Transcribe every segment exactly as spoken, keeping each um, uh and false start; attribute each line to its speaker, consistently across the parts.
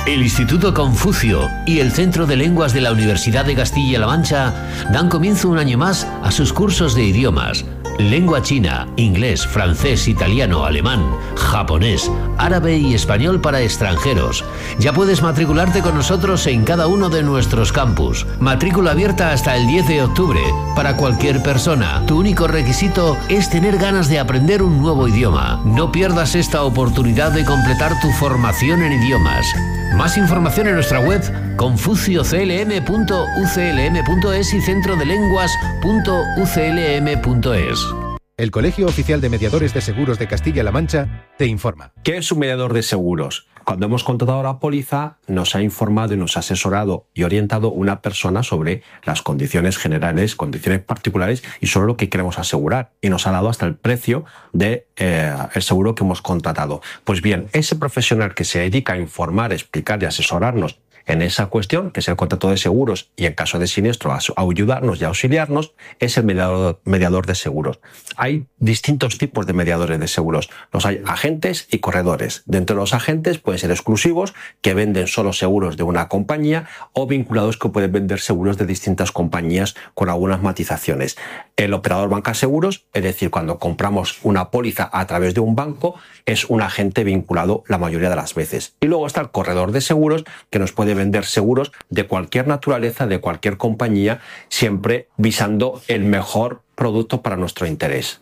Speaker 1: El Instituto Confucio y el Centro de Lenguas de la Universidad de Castilla-La Mancha dan comienzo un año más a sus cursos de idiomas. Lengua china, inglés, francés, italiano, alemán, japonés, árabe y español para extranjeros. Ya puedes matricularte con nosotros en cada uno de nuestros campus. Matrícula abierta hasta el diez de octubre para cualquier persona. Tu único requisito es tener ganas de aprender un nuevo idioma. No pierdas esta oportunidad de completar tu formación en idiomas. Más información en nuestra web confucio c l m punto u c l m punto es y centro de lenguas punto u c l m punto es.
Speaker 2: El Colegio Oficial de Mediadores de Seguros de Castilla-La Mancha te informa.
Speaker 3: ¿Qué es un mediador de seguros? Cuando hemos contratado la póliza, nos ha informado y nos ha asesorado y orientado una persona sobre las condiciones generales, condiciones particulares y sobre lo que queremos asegurar. Y nos ha dado hasta el precio del de, eh, seguro que hemos contratado. Pues bien, ese profesional que se dedica a informar, explicar y asesorarnos en esa cuestión, que es el contrato de seguros, y en caso de siniestro a, a ayudarnos y a auxiliarnos, es el mediador, mediador de seguros. Hay distintos tipos de mediadores de seguros. Los hay agentes y corredores. Dentro de los agentes pueden ser exclusivos, que venden solo seguros de una compañía, o vinculados que pueden vender seguros de distintas compañías con algunas matizaciones. El operador banca seguros, es decir, cuando compramos una póliza a través de un banco, es un agente vinculado la mayoría de las veces. Y luego está el corredor de seguros, que nos puede vender seguros de cualquier naturaleza, de cualquier compañía, siempre visando el mejor producto para nuestro interés.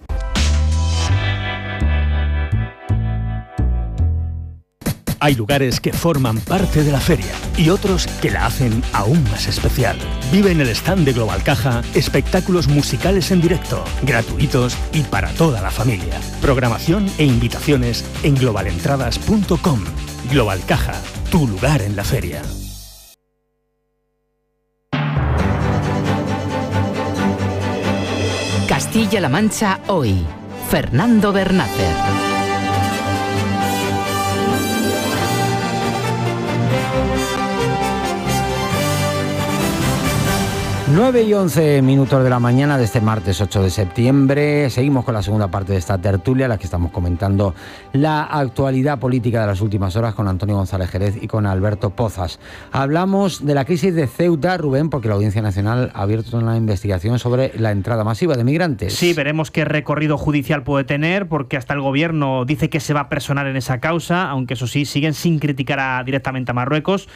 Speaker 4: Hay lugares que forman parte de la feria y otros que la hacen aún más especial. Vive en el stand de Global Caja espectáculos musicales en directo, gratuitos y para toda la familia. Programación e invitaciones en global entradas punto com. Global Caja, tu lugar en la feria.
Speaker 5: Castilla-La Mancha hoy. Fernando Bernácer.
Speaker 6: nueve y once minutos de la mañana de este martes ocho de septiembre. Seguimos con la segunda parte de esta tertulia, en la que estamos comentando la actualidad política de las últimas horas con Antonio González Jerez y con Alberto Pozas. Hablamos de la crisis de Ceuta, Rubén, porque la Audiencia Nacional ha abierto una investigación sobre la entrada masiva de migrantes.
Speaker 7: Sí, veremos qué recorrido judicial puede tener, porque hasta el gobierno dice que se va a personar en esa causa, aunque eso sí, siguen sin criticar a, directamente a Marruecos.